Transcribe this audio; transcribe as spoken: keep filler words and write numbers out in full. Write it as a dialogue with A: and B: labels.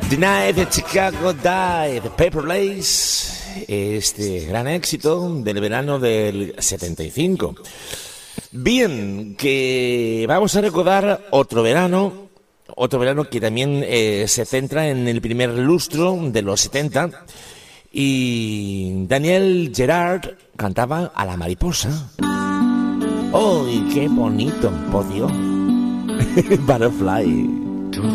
A: The Night de Chicago Died, Paper Lace, este gran éxito del verano del setenta y cinco. Bien, que vamos a recordar otro verano, otro verano que también eh, se centra en el primer lustro de los setenta, y Daniel Gerard cantaba a la mariposa. ¡Oh, qué bonito, por Dios! Butterfly.